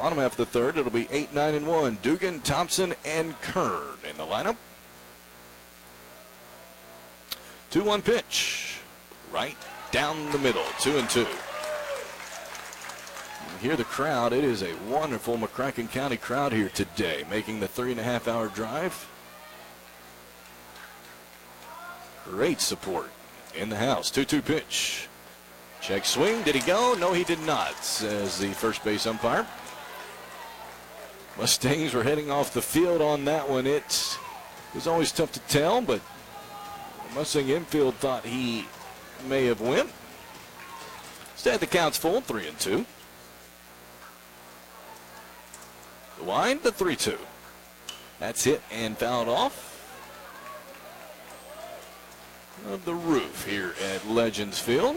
bottom half of the third, it'll be 8, 9, and 1. Dugan, Thompson, and Kern in the lineup. 2-1 pitch. Right down the middle. 2-2. You hear the crowd. It is a wonderful McCracken County crowd here today, making the 3.5-hour drive. Great support in the house. 2-2 pitch. Check swing. Did he go? No, he did not, says the first base umpire. Mustangs were heading off the field on that one. It was always tough to tell, but the Mustang infield thought he may have went. Instead, the count's full, 3-2. The wind, the 3-2. That's hit and fouled off of the roof here at Legends Field.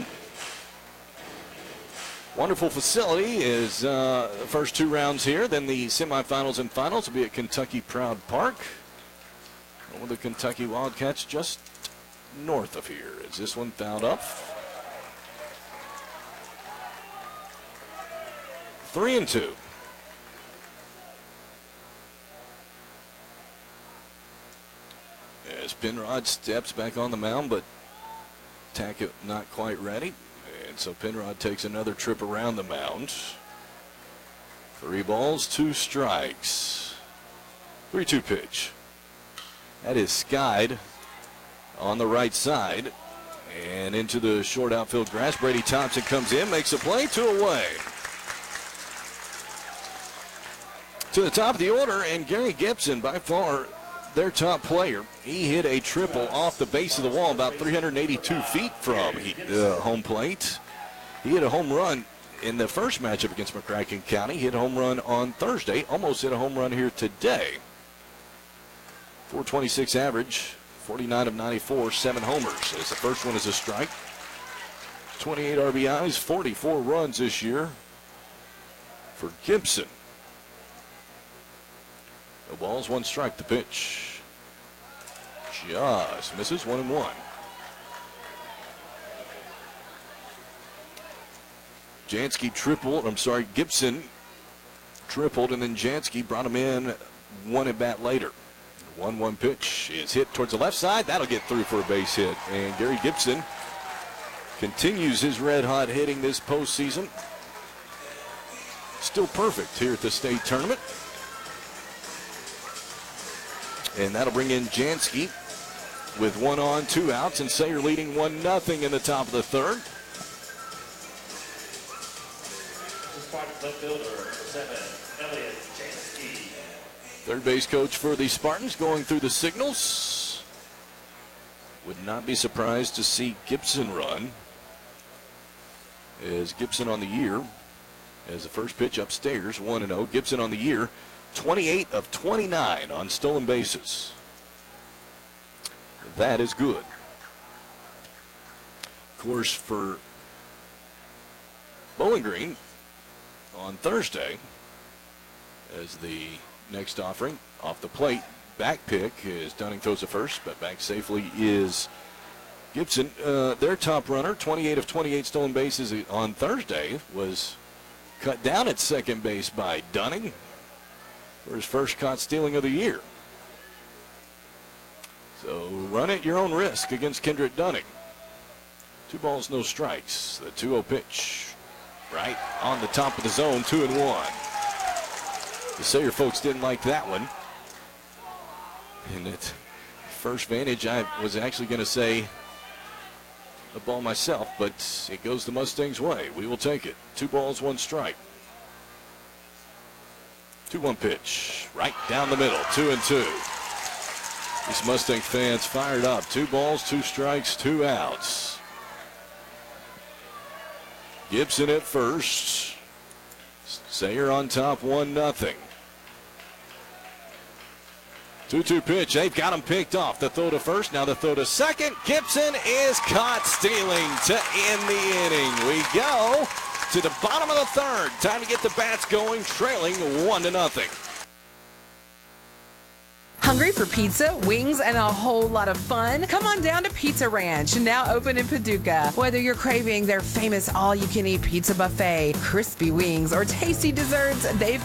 Wonderful facility is the first 2 rounds here. Then the semifinals and finals will be at Kentucky Proud Park. With the Kentucky Wildcats just north of here. Is this one fouled up? 3-2. As Penrod steps back on the mound, but Tackett not quite ready. And so Penrod takes another trip around the mound. 3 balls, 2 strikes. 3-2 pitch. That is skied on the right side. And into the short outfield grass. Brady Thompson comes in, makes a play, 2 away. To the top of the order, and Gary Gibson, by far their top player. He hit a triple off the base of the wall about 382 feet from home plate. He hit a home run in the first matchup against McCracken County. Hit a home run on Thursday. Almost hit a home run here today. 426 average, 49 of 94, 7 homers. As the first one is a strike. 28 RBIs, 44 runs this year for Gibson. No balls, 1 strike. The pitch just misses. 1-1. Gibson tripled, and then Jansky brought him in 1 at bat later. 1-1 pitch is hit towards the left side. That'll get through for a base hit. And Gary Gibson continues his red-hot hitting this postseason. Still perfect here at the state tournament. And that'll bring in Jansky with 1 on, 2 outs, and Sayre leading 1-0 in the top of the third. Third base coach for the Spartans going through the signals. Would not be surprised to see Gibson run. As Gibson on the year, as the first pitch upstairs, 1-0. Gibson on the year, 28 of 29 on stolen bases. That is good. Of course, for Bowling Green on Thursday, as the next offering off the plate, back pick is Dunning throws the first, but back safely is Gibson. Their top runner, 28 of 28 stolen bases on Thursday, was cut down at second base by Dunning for his first caught stealing of the year. So run at your own risk against Kendrick Dunning. 2 balls, no strikes. The 2-0 pitch right on the top of the zone, 2-1. The Sayre folks didn't like that one. And at first vantage, I was actually going to say the ball myself, but it goes the Mustangs' way. We will take it. 2 balls, 1 strike. 2-1 pitch, right down the middle, 2-2. These Mustang fans fired up. 2 balls, 2 strikes, 2 outs. Gibson at first. Sayre on top, 1-0. 2-2 pitch. They've got him picked off. The throw to first, now the throw to second. Gibson is caught stealing to end the inning. We go to the bottom of the third. Time to get the bats going, trailing 1-0. Hungry for pizza, wings, and a whole lot of fun? Come on down to Pizza Ranch, now open in Paducah. Whether you're craving their famous all-you-can-eat pizza buffet, crispy wings, or tasty desserts, they've